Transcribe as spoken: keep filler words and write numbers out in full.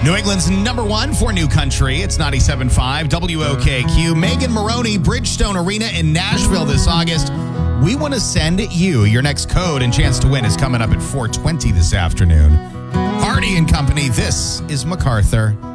New England's number one for new country. It's ninety-seven point five W O K Q. Megan Moroney, Bridgestone Arena in Nashville this August. We want to send you your next code, and chance to win is coming up at four twenty this afternoon. Hardy and Company, this is MacArthur.